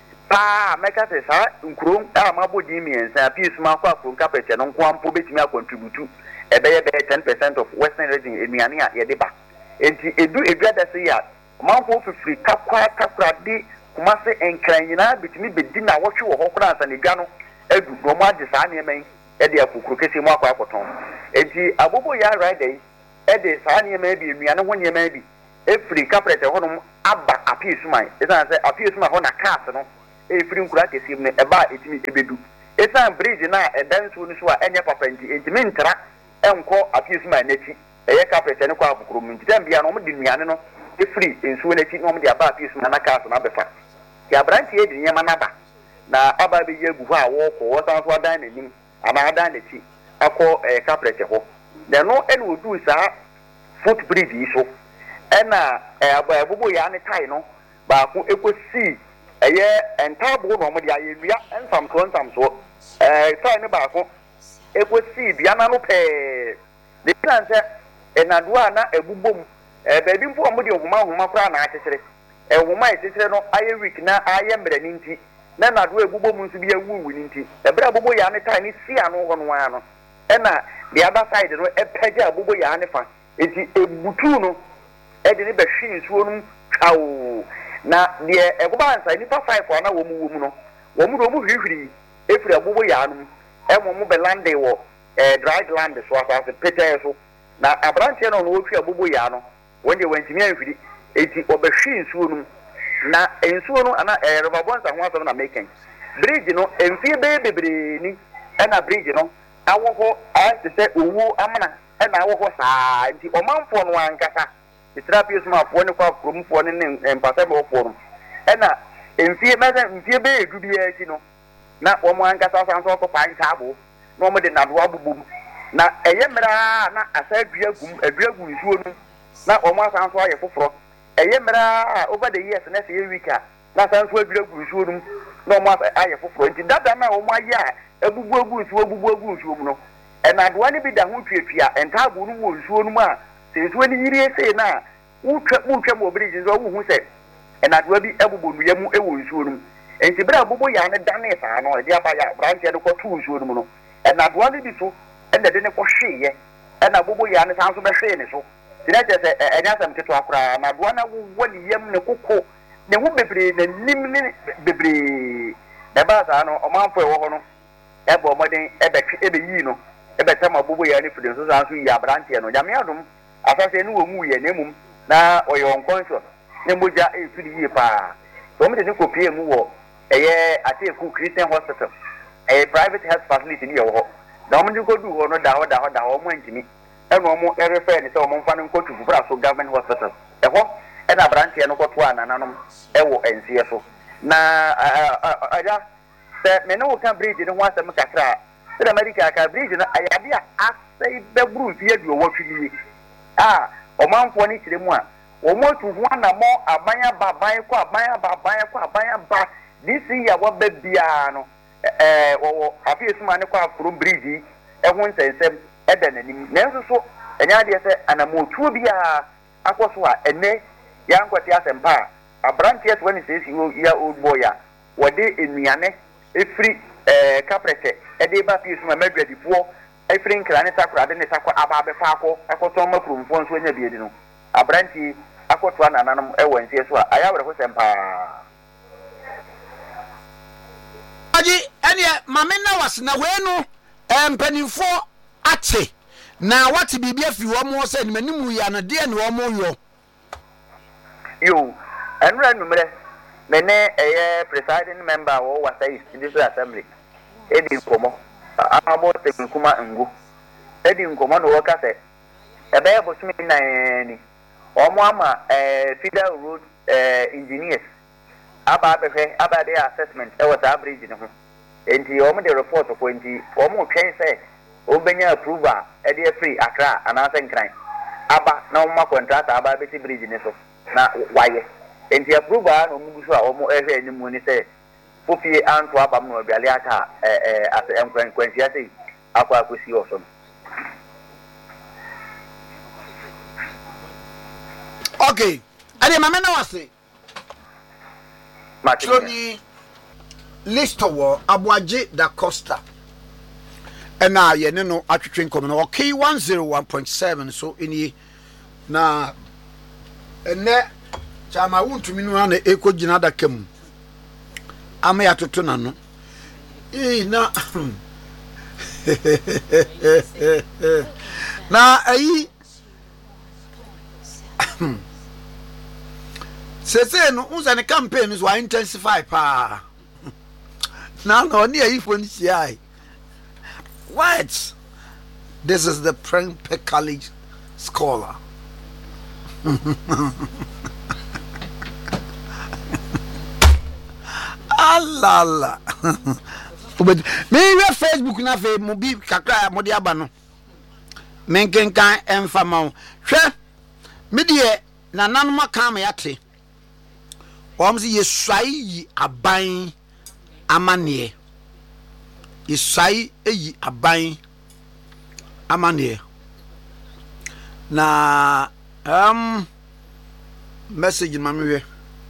pa meka se sa nkuro a mabodi miensa apisuma kwa akon kapete no nko ampo betimi akontributu ebeye be ten percent of western region enuane a yede ba enti edu eduada se ya manfo fifiri kakwa kakrade kuma se enkranyina betimi bedi na wotwe wo hokora ansanegwa no edu no mo age sa ne men ede afukuru kese mu akwa akoton enti abobo ya ride ede sa ne men bi enuane ho ne men bi efiri carpet ho no aba apia suman esan sɛ apia suman ho na cars no efiri nkura kɛse mu ne ɛba etimi ebedu esan bridge na ɛdan so no so a ɛnyɛ papa nti ntimi ntra ɛnkɔ apia suman n'akyi ɛyɛ carpet ne kɔ abukuro mu nti dan bia no mo de nuane no efiri nsuo n'akyi no mo de aba apia suman na cars na bɛfa ya branch ye de nyama naba na aba be ye gu ho a wo kɔ wo san so adan n'anim ana adan n'akyi akɔ ɛyɛ carpet ho de no ɛna odu saa foot bridge yi so ɛna ɛɛ abobo ya ne tai no baako ekosi ɛyɛ entabo no mo de ayɛ wia nsam so nsam so ɛɛ tai ne baako ekosi bia na no pɛɛ de plan sɛ ɛnadoa na ebubom ɛɛ baabi mpo mo de homa homa kora na akyekyere ɛhoma akyekyere no ayɛ week na ayɛ mbrɛ ne nti na nadoa ebubom nso bi awu wu ne nti ɛbrɛ abobo ya ne tai ne si ano hɔ no ano ɛna the other side no ɛpɛgye abobo ya ne fa enti ebutu no ɛde ne bɛhwe nsuo no twawo na deɛ ɛgoba ansa nipa five ana wɔ mu wɔ mu no wɔ mu do mu hwihwiri efiri abobo ya no ɛmo mu belande wɔ ɛɛ dried land so asase petɛ so na abrante no no wɔtwi abobo ya no wɔn de wɔn ntimi ahwiri enti ɔbɛhwe nsuo no na nsuo no ana ɛɛ rɔbabɔnsa ho asɛm na meken bridge no mfie bɛyɛ bebree ni ɛna bridge no awɔ hɔ ayɛ sɛ owu amana ɛna awɔ hɔ saa nti ɔmanfoɔ no ankasa therapy suma for ne kwa from for ne empatable forum ena mfie meze mfie be edu bi achi no na wo mo ankasa san so ko pan tabo no mo de nado abubum na eye mra na asa adua gum adua gum nsuo no na wo mo san so aye foforo eye mra over the years na se wika na san so adua gum nsuo no na mo aye foforo nti dada na wo mo aye a abubu agu nsuo abubu agu nsuo mu no ena do ani bi da ho tuatua entabo no mo nsuo no mu a sesuo ni yiri ese na utwa utwa mo bridge nso wo hu se enadoa bi ebubo nuya mu ewo nsuo no enti bra bobo ya ne dane saa no de aba ya branch de ko tu nsuo no mu no enadoa ne bi so ende de ne ko hweye ena bobo ya ne san so be hweye ne so dina che se enya sam teto akora nadoa na wo ne yam ne kokko ne hu bebre na nim ne bebre de ba saa no o manfo e wo ho no ebo moden ebe ebe yi no ebe tema bobo ya ne fide so san so ya branch no jame adum asase ne wo mu ye ne mum na oyo unconscious ne moja e fidi yi pa so me de ko pie mu wo eye Ateku Christian Hospital eye private health facility ni wo ho na mo ndi ko du ho no da ho da ho da ho mo antimi e no mo e refer ni se mo mfa no ko tu bra so government hospital e ho e na branch e no ko to anananom e wo ensie so na aja se me no kan bridge ni ho asem kakra se da America ka bridge na ayade a asai bebru fie bi wo fidi ah omanfo ni kire mu a wo mo tu ho na mo abanya baban ko abanya baban ko abanya ba this year wo ba bia no eh wo afie suma ne ko afro bridge e ho nsensem e da nanim nanso so enya de se anamo tuo bia akoso a ene ya nkwati asempa abrantie so ni sesi ya old boy a wo de enuane efri eh caprete e de ba fie suma madwadifuo efiri nkra ne takora de ne takwa aba be fa akọ akoto makromfo nso anya biedi no abranti akoto anananom e wansie so a ayawre ho sempa aji ene mame na wasna we no empanifo ate na wate bibia fi wo mo se ni manimu ya na de ne wo mo yo yo enra numere mene eye presiding member wo wasa East Assembly edi komo abo te kuma ngo edi nkoma no woka se ebe e bosumi na ni omo ama eh Federal Road eh engineers aba abehwe aba de assessment e wata bridge ne ho enti omo de report ko enti omo twen se obenya approval e de free Accra anase nkran aba na omo contract aba beti bridge ne so na waye enti approval no mugu so a omo ehwe animu ni se Popie anto abam no biale aka eh eh ase enkwan kwansi ase akwa akosi oso. Okay. Ade mame na wase. Matoni listo wo Abuaje da Costa. Ena ye ne no atwetwe nkom no okay one oh one point seven so ini na ene chama wuntumi no na ekogina da kam. Ama ya toto na no eh na na ayi say say no unsa ne campaign is wa intensify pa now no near if when see I what this is the Prempeh College scholar Allah but me we Facebook na fe mo bi kakra mo de aba no men kenkan emfama hwe me de na nanoma ka ma yate wom si yesai yi aban amane yesai eyi aban amane na um message ma me we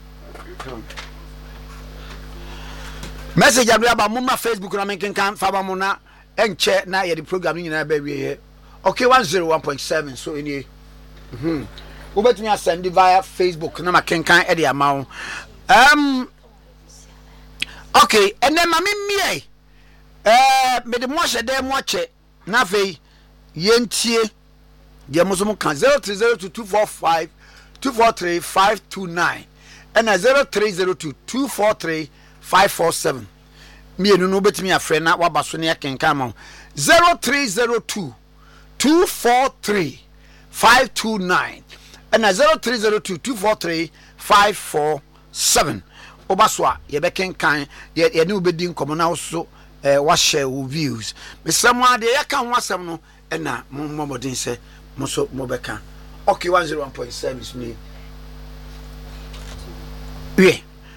message abia ba mo ma Facebook na men kenkan fa ba mo na enche na ye the program ni na ba wie okay one oh one point seven so any mhm ubetumi send via Facebook na ma kenkan e de amawo um okay and then ma me mie eh me de mo hye de mo che na fei yentie de mo so mo kan zero three zero two two four five two four three five two nine and zero three zero two two four three five four seven me enu no betumi afre na wabaso ne kenkan ma zero three zero two two four three five two nine and zero three zero two two four three five four seven obaso a ye be kenkan ye ye ne obedi nkomo na so eh wa share wo views me samwa de ye kan wasem no na mo modin se mo so mo be kan okay one oh one point seven is me yeah.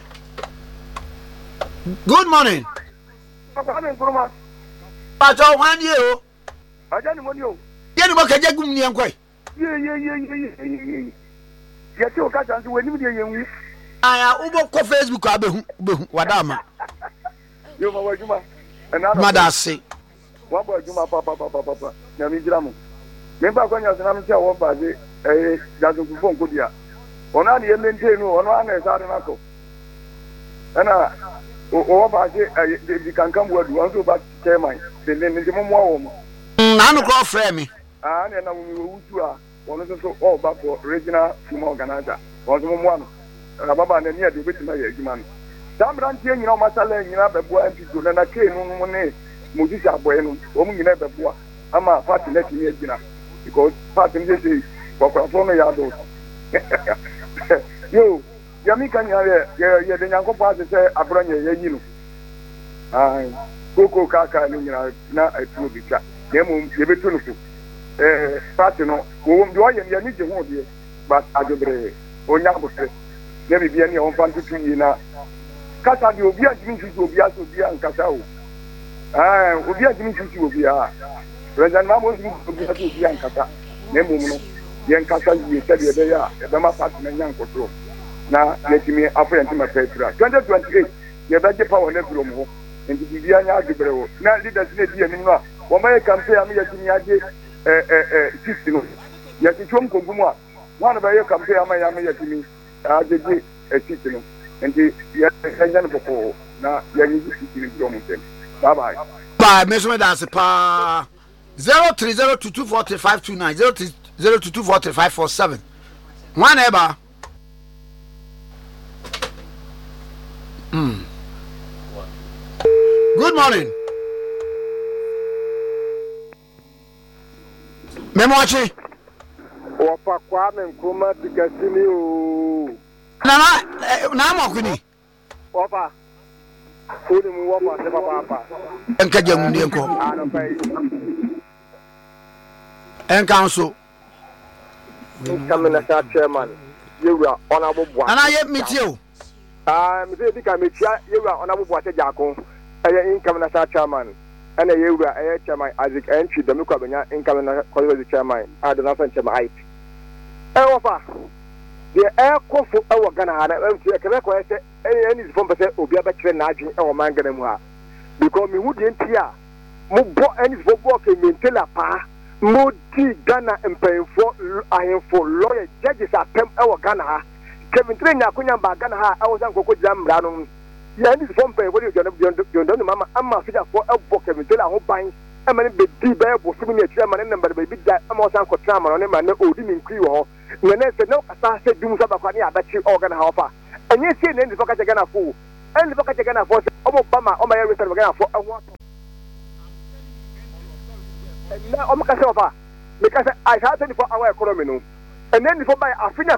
Good morning. Papa men kuruma. Pacho wan ye o. Aja ni moni o. Ye ni mo ka jagum ni enkoy. Ye ye ye ye ye. Ye ti o ka tan so wani mi de yenwu. Aya ubo ko Facebook abehu behu wadama. Yo ma wajuma. Ana Madase. Wa bo juma papa papa papa. Na mi jira mo. Me ba ko nya so na mi se wo ba de eh jazo ku fon ko dia. Ona ni ye maintain no ona na sa na ko. Ana o ba je di kankan wadu wan so ba chairman de le ndi mo mo mo na no ko frame me ah na na mo wutu a won so so o ba for regional team organizer won so mo mo no na baba na ni ade betima ya adwuma no tambran tie nyina o masala nyina beboa mpigo na na ke no mo ne mo ji aboy no o mo nyina beboa ama party na ti agina because party ni say ko ko fo no ya do yo yami kan ya ye ye de nyanko pa se abranya ye yi no ai koko kaka ni nyina na atu bi twa na mo ye betu no ko eh party no wo bi o ye ye ni je ho de but adobre onya botre na bi bia ni on fan tu yi na kasa de obi antimi nsu obi aso obi ankasa o ai obi antimi nsu obi a president ma mo nsu obi aso obi ankasa na mo no ye nkasa yi se de be ya e be ma party na nyankotro na letimi afrent ma petra twenty twenty-eight ye beje power na from ho enti bibia nya adubre wo na leaders na di anim no a wo ma campaign am ye timi age eh eh eh sixty no ye ti twom kongumu a wan ba ye campaign am ya me ye timi age di sixty no enti ye nya no boko na ye ni sixty ni from tem bye bye bye me so me dance pa zero three zero two two four three five two nine zero three zero two two four three five four seven one ever. Mm. Good morning. Memoachi. Opa Kwame Nkrumah tikasini o. Na na na mo kuni. Opa. Odi mu opa se papa papa. Enka jamu ni enko. Enka nso. Kamena sa chairman. Yewura honorable boy. Ana ye mitio. Ah, me say bika me tia yewura honorable boy se jako. Eye income na sa chairman. Ana yewura eye chairman Isaac Entry de me kwa benya income na college chairman. Ah, the national chairman height. Eh ofa. The air kofu e wo Ghana ha na em tie kebe ko ese any any form person obi abekire na adwen e wo man Ghana mu ha. Because me hu de ntia mo bo any form bo ke maintain la pa. Mo di Ghana empayfo ahemfo lawyer judges atem e wo Ghana ha. Kevin Train yakunya ba Ghana ha e wo san kokko jambra no. Ya ni form pay body John Don mama amma fija for e bo Kevin Train ho ban e mane be di ba e bo sumi ne tire mane number be bi da e mo san ko trama no ne mane odi min kri wo nene se no kasa se dum so bakwa ne abachi organ ha ofa enye sie ne ndi fo ka Ghana fo ndi fo ka Ghana fo se omo bama omo ya return Ghana fo enwo ato na omo ka se ofa because I have twenty-four hour economy no and then before by afinya